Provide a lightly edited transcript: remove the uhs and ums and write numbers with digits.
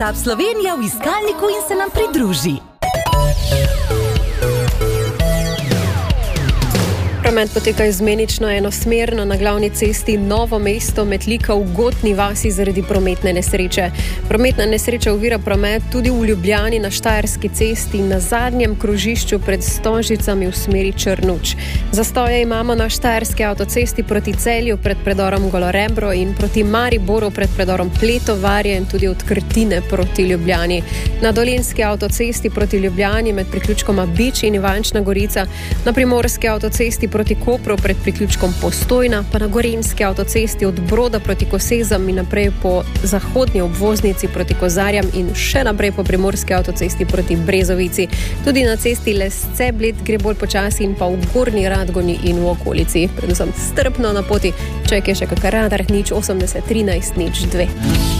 Hub Slovenija v iskalniku in se nam pridruži. Promet poteka izmenično enosmerno na glavni cesti Novo mesto Metlika v Gotni vasi zaradi prometne nesreče. Prometna nesreča ovira promet tudi v Ljubljani na Štajerski cesti na zadnjem krožišču pred Stožicami v smeri Črnuč. Zastoje imamo na Štajerski avtocesti proti Celju pred predorom Golorebro in proti Mariboru pred predorom Pletovarje in tudi od Krtine proti Ljubljani. Na Dolenjski avtocesti proti Ljubljani med priključkoma Bič in Ivančna Gorica, na Primorski avtocesti proti Kopru pred priključkom Postojna, pa na Gorenjski avtocesti od Broda proti Kosezam in naprej po zahodnji obvoznici proti Kozarjam in še naprej po Primorski avtocesti proti Brezovici. Tudi na cesti Lesce-Bled gre bolj počasi in pa v Gornji Radgoni in v okolici. Predvsem strpno na poti, če je še kakšen radar, 080 13 02.